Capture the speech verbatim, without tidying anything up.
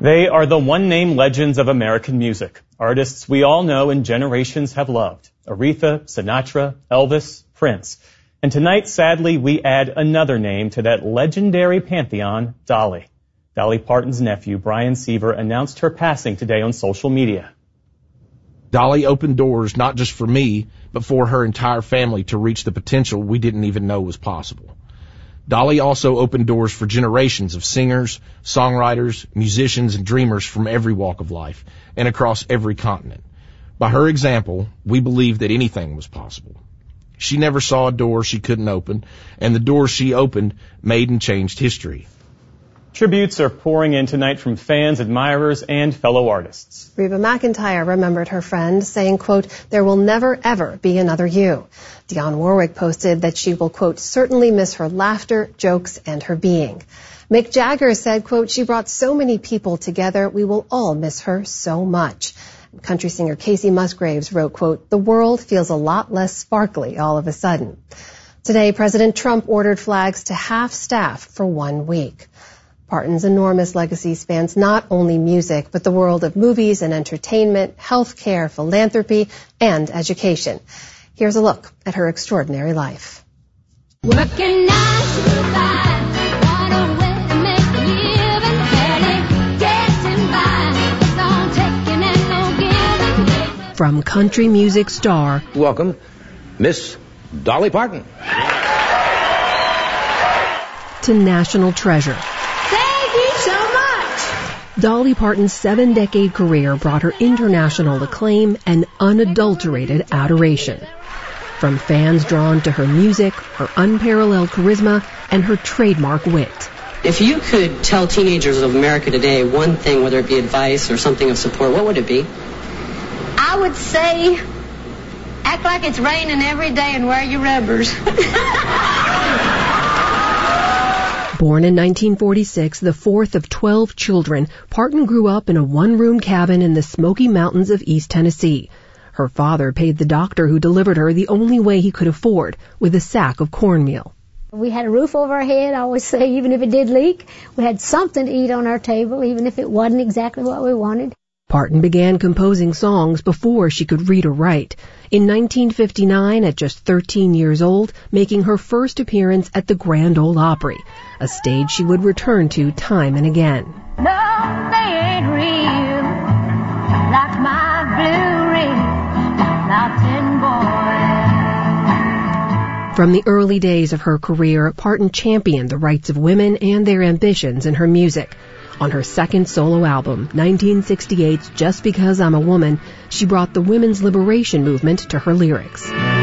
They are the one-name legends of American music, artists we all know and generations have loved. Aretha, Sinatra, Elvis, Prince. And tonight, sadly, we add another name to that legendary pantheon, Dolly. Dolly Parton's nephew, Brian Seaver, announced her passing today on social media. Dolly opened doors not just for me, but for her entire family to reach the potential we didn't even know was possible. Dolly also opened doors for generations of singers, songwriters, musicians, and dreamers from every walk of life and across every continent. By her example, we believed that anything was possible. She never saw a door she couldn't open, and the doors she opened made and changed history. Tributes are pouring in tonight from fans, admirers, and fellow artists. Reba McEntire remembered her friend, saying, quote, "There will never, ever be another you." Dionne Warwick posted that she will, quote, "certainly miss her laughter, jokes, and her being." Mick Jagger said, quote, "She brought so many people together. We will all miss her so much." And country singer Casey Musgraves wrote, quote, "The world feels a lot less sparkly all of a sudden." Today, President Trump ordered flags to half staff for one week. Parton's enormous legacy spans not only music, but the world of movies and entertainment, healthcare, philanthropy, and education. Here's a look at her extraordinary life. Working nine to five, what a way to make a living, barely getting by, it's all taking and no giving. From country music star, welcome, Miss Dolly Parton. To national treasure. Dolly Parton's seven-decade career brought her international acclaim and unadulterated adoration. From fans drawn to her music, her unparalleled charisma, and her trademark wit. If you could tell teenagers of America today one thing, whether it be advice or something of support, what would it be? I would say, act like it's raining every day and wear your rubbers. Born in nineteen forty-six, the fourth of twelve children, Parton grew up in a one-room cabin in the Smoky Mountains of East Tennessee. Her father paid the doctor who delivered her the only way he could afford, with a sack of cornmeal. We had a roof over our head, I always say, even if it did leak. We had something to eat on our table, even if it wasn't exactly what we wanted. Parton began composing songs before she could read or write. In nineteen fifty-nine, at just thirteen years old, making her first appearance at the Grand Ole Opry, a stage she would return to time and again. No, they ain't real, like my blue ring, mountain boy. From the early days of her career, Parton championed the rights of women and their ambitions in her music. On her second solo album, nineteen sixty-eight's Just Because I'm a Woman, she brought the women's liberation movement to her lyrics.